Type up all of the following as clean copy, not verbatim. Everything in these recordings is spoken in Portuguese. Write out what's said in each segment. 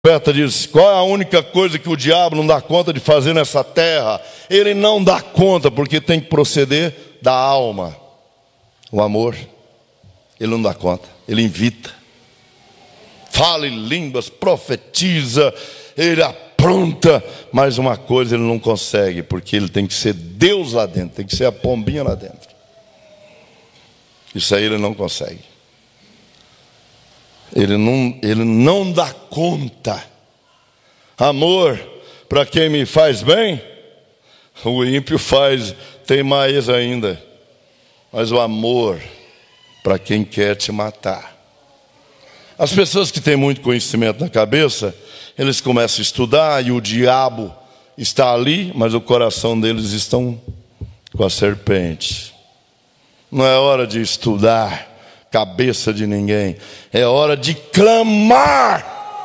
O profeta diz: qual é a única coisa que o diabo não dá conta de fazer nessa terra? Ele não dá conta, porque tem que proceder da alma. O amor, ele não dá conta, ele invita. Fala em línguas, profetiza, ele apronta, mas uma coisa ele não consegue, porque ele tem que ser Deus lá dentro, tem que ser a pombinha lá dentro. Isso aí ele não consegue. Ele não dá conta. Amor para quem me faz bem, o ímpio tem mais ainda. Mas o amor para quem quer te matar. As pessoas que têm muito conhecimento na cabeça, eles começam a estudar e o diabo está ali, mas o coração deles estão com a serpente. Não é hora de estudar cabeça de ninguém, é hora de clamar: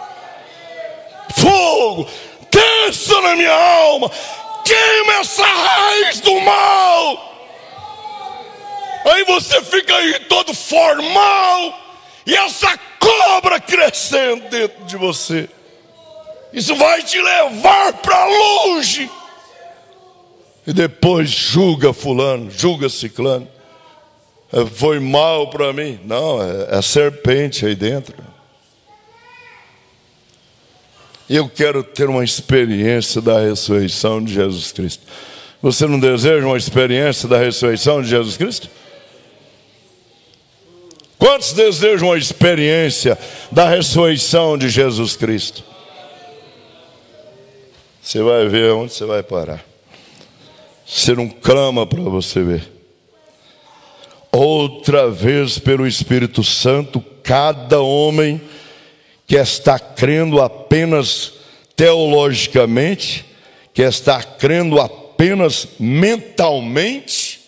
fogo, desça na minha alma, queima essa raiz do mal. Aí você fica aí todo formal, e essa cobra crescendo dentro de você, isso vai te levar para longe. E depois julga fulano, julga ciclano. Foi mal para mim. Não, é a serpente aí dentro. Eu quero ter uma experiência da ressurreição de Jesus Cristo. Você não deseja uma experiência da ressurreição de Jesus Cristo? Quantos desejam uma experiência da ressurreição de Jesus Cristo? Você vai ver onde você vai parar. Você não clama para você ver. Outra vez, pelo Espírito Santo, cada homem que está crendo apenas teologicamente, que está crendo apenas mentalmente,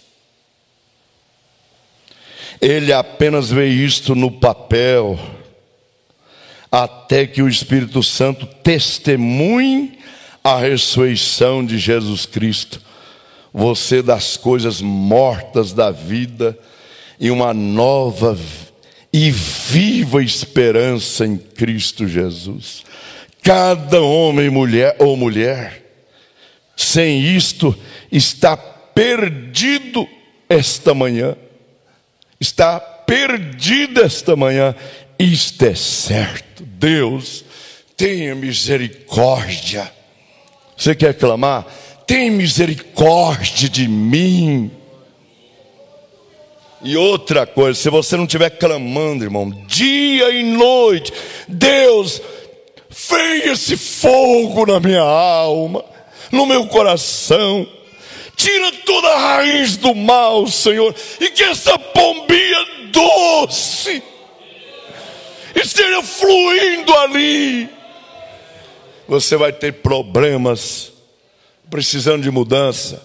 ele apenas vê isto no papel, até que o Espírito Santo testemunhe a ressurreição de Jesus Cristo. Você das coisas mortas da vida e uma nova e viva esperança em Cristo Jesus. Cada homem, mulher ou mulher, sem isto, está perdido esta manhã. Está perdido esta manhã. Isto é certo. Deus, tenha misericórdia. Você quer clamar? Tem misericórdia de mim. E outra coisa, se você não estiver clamando, irmão, dia e noite: Deus, venha esse fogo na minha alma, no meu coração, tira toda a raiz do mal, Senhor, e que essa pombinha doce esteja fluindo ali. Você vai ter problemas, precisando de mudança.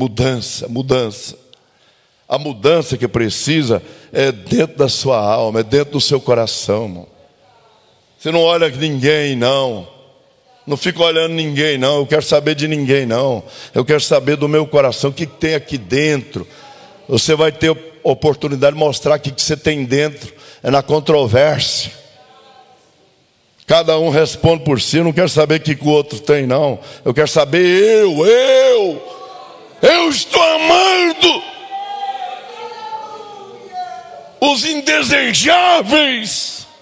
A mudança que precisa é dentro da sua alma, é dentro do seu coração, irmão. Você não olha ninguém, não. Não fica olhando ninguém, não. Eu quero saber de ninguém, não. Eu quero saber do meu coração, o que tem aqui dentro. Você vai ter oportunidade de mostrar o que você tem dentro. É na controvérsia. Cada um responde por si. Eu não quero saber o que o outro tem, não. Eu quero saber eu estou amando os indesejáveis.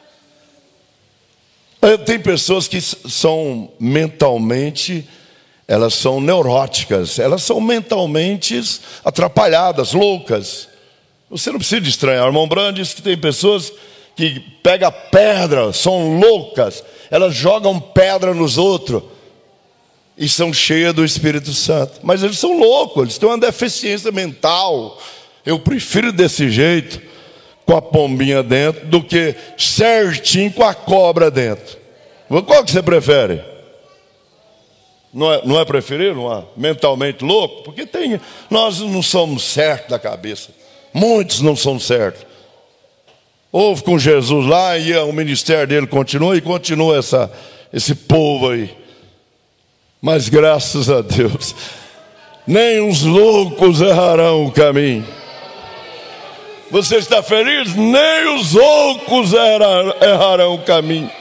Tem pessoas que são mentalmente, elas são neuróticas, elas são mentalmente atrapalhadas, loucas. Você não precisa de estranhar. O irmão Brand diz que tem pessoas que pegam pedra, são loucas, elas jogam pedra nos outros e são cheias do Espírito Santo. Mas eles são loucos, eles têm uma deficiência mental. Eu prefiro desse jeito, com a pombinha dentro, do que certinho com a cobra dentro. Qual que você prefere? Não é preferir, não é? Mentalmente louco? Porque nós não somos certos da cabeça. Muitos não são certos. Houve com Jesus lá e o ministério dele continua esse povo aí. Mas graças a Deus, nem os loucos errarão o caminho. Você está feliz? Nem os loucos errarão o caminho.